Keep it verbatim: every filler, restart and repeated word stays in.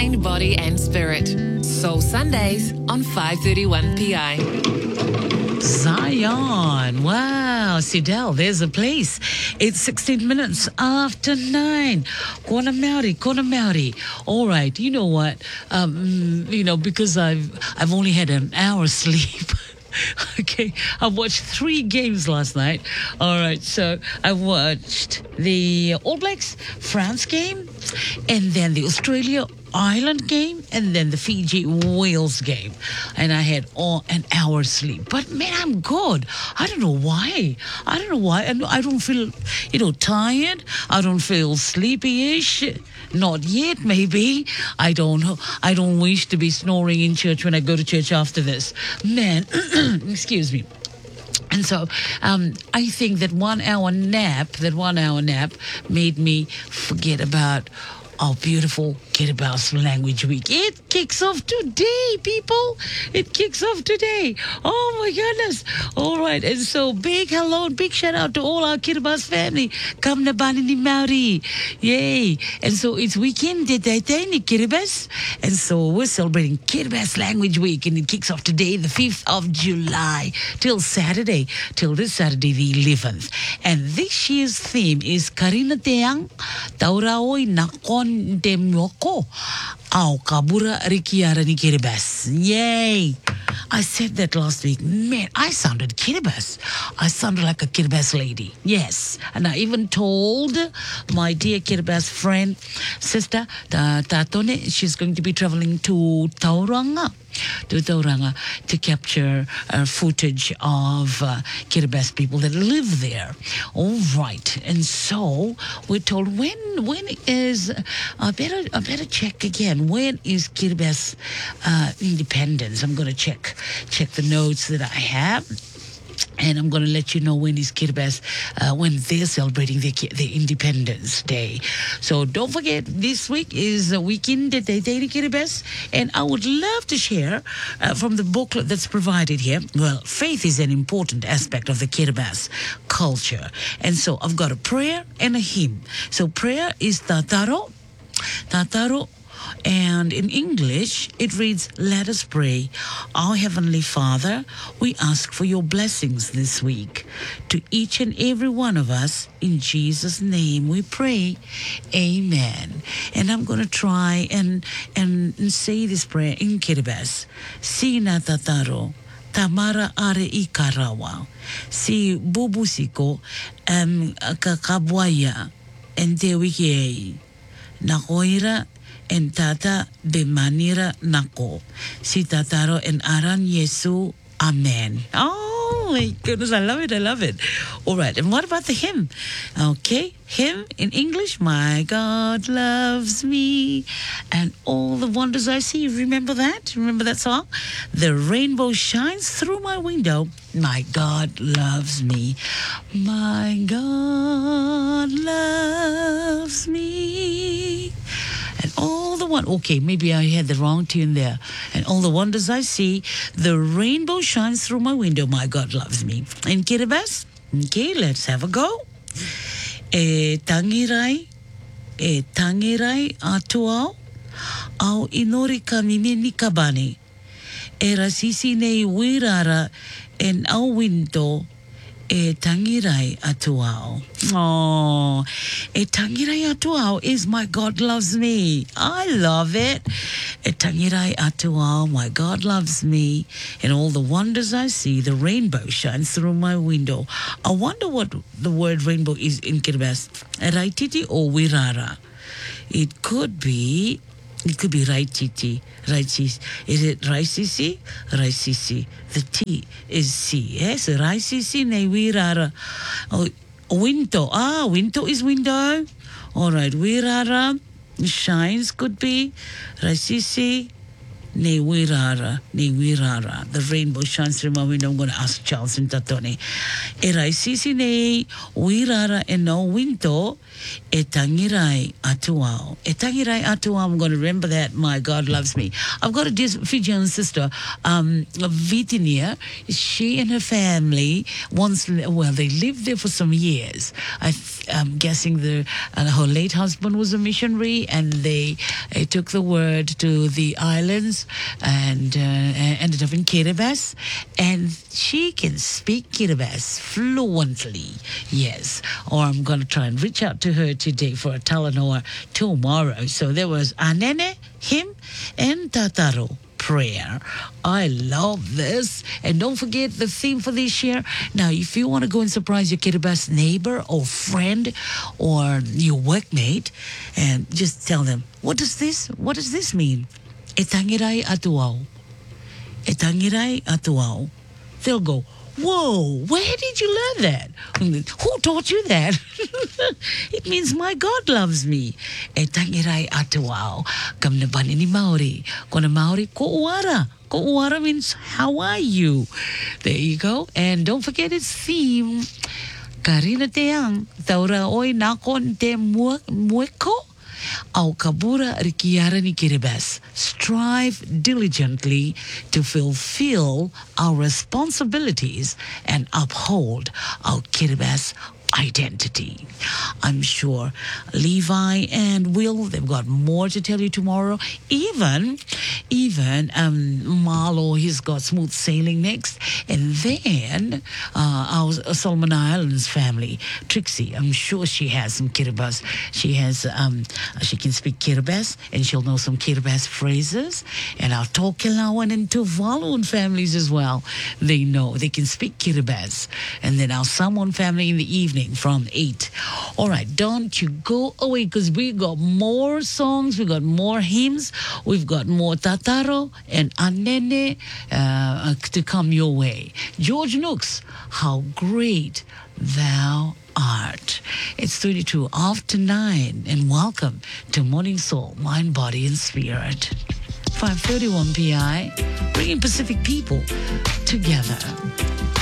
mind, body and spirit. Soul Sundays on five thirty-one P I. Zion. Wow, Sidel, there's a place. It's sixteen minutes after nine. Kona Maori, Kona Maori. All right, you know what? Um, you know, because I've I've only had an hour's sleep. Okay, I watched three games last night. All right, so I watched the All Blacks France game, and then the Australia Ireland game, and then the Fiji Wales game, and I had all an hour's sleep. But man, I'm good. I don't know why. I don't know why. And I don't feel, you know, tired. I don't feel sleepy-ish. Not yet, maybe. I don't know. I don't wish to be snoring in church when I go to church after this. Man, excuse me. And so um, I think that one hour nap, that one hour nap made me forget about our beautiful Kiribati Language Week. It kicks off today, people. It kicks off today. Oh, my goodness. All right. And so big hello and big shout out to all our Kiribati family. Come na bani ni Maori. Yay. And so it's weekend today, Kiribati. And so we're celebrating Kiribati Language Week. And it kicks off today, the fifth of July, till Saturday, till this Saturday, the eleventh. And this year's theme is Karina Teang, Tauraoi Nakon Demoko, Au Kabura Rikiara ni Kiribati. Yay! I said that last week. Man, I sounded Kiribati. I sounded like a Kiribati lady. Yes. And I even told my dear Kiribati friend, sister, Ta Tatone, she's going to be traveling to Tauranga. To Tauranga to capture uh, footage of uh, Kiribati people that live there. All right, and so we're told when when is uh, I better I better check again. When is Kiribati uh, independence? I'm going to check check the notes that I have. And I'm going to let you know when is Kiribati, uh, when they're celebrating their, their Independence Day. So don't forget, this week is a weekend that they take Kiribati. And I would love to share uh, from the booklet that's provided here. Well, faith is an important aspect of the Kiribati culture. And so I've got a prayer and a hymn. So prayer is Tataro. Tataro. And in English, it reads, let us pray. Our Heavenly Father, we ask for your blessings this week to each and every one of us. In Jesus' name we pray. Amen. And I'm going to try and, and, and say this prayer in Kiribati. Sina tataro, tamara are I karawa. Si bubusiko, um, kakabwaya, and te wiki nakoira, and tata be manira nako. Si tataro en aran Yesu. Amen. Oh my goodness, I love it, I love it. All right, and what about the hymn? Okay, hymn in English, my God loves me and all the wonders I see. Remember that? Remember that song? The rainbow shines through my window. My God loves me. My God loves me. And all the one, okay, maybe I had the wrong tune there. And all the wonders I see, the rainbow shines through my window. My God loves me. In Kiribati, okay, let's have a go. E tangirai, e tangirai atuao, au inori ka mimini kabane. E rasisi nei wirara en au window. E tangirai atuao. Oh, e tangirai atuao is my God loves me. I love it. E tangirai atuao, my God loves me. And all the wonders I see, the rainbow shines through my window. I wonder what the word rainbow is in Kiribati. Raititi or wirara? It could be... It could be Raititi, Raitisi. Is it Raisisi? Raisisi. The T is C. Yes, Raisisi ne wirara. Oh, window. Ah, window is window. All right, wirara. Shines could be Raisisi ne wirara. Ne wirara. The rainbow shines through my window. I'm going to ask Charles and Tatone. E Raisisi ne wirara and no window. E tangirai atuao. E tangirai atuao. I'm going to remember that. My God loves me. I've got a dear Fijian sister, um, Vitinia. She and her family once, well, they lived there for some years. I, I'm guessing the uh, her late husband was a missionary, and they uh, took the word to the islands and uh, ended up in Kiribati. And she can speak Kiribati fluently. Yes. Or I'm going to try and reach out to her today for a Talanoa tomorrow. So there was Anene, him, and Tataro. Prayer. I love this. And don't forget the theme for this year. Now, if you want to go and surprise your Kiribati neighbor or friend or your workmate, and just tell them, what does this, what does this mean? E tangirai atuau. E tangirai atuau. They'll go, whoa, where did you learn that? Who taught you that? It means my God loves me. E tangirai atuau. Kam na bani ni Maori. Kona Maori, ko uara. Ko uara means, how are you? There you go. And don't forget its theme. Karina teang. Taura oi nakon te mueko. Au kabura rikiara ni Kiribati. Strive diligently to fulfill our responsibilities and uphold our Kiribati identity. I'm sure Levi and Will, they've got more to tell you tomorrow. Even, even um, Marlo, he's got smooth sailing next. And then uh, our Solomon Islands family, Trixie, I'm sure she has some Kiribati. She has, um, she can speak Kiribati and she'll know some Kiribati phrases. And our Tokelauan and Tuvaluan families as well, they know, they can speak Kiribati. And then our Samoan family in the evening from eight. All right, don't you go away because we got more songs, we got more hymns, we've got more Tataro and Anene uh, to come your way. George Nooks, how great thou art. It's thirty-two after nine, and welcome to Morning Soul, Mind, Body, and Spirit. five thirty-one P I, bringing Pacific people together.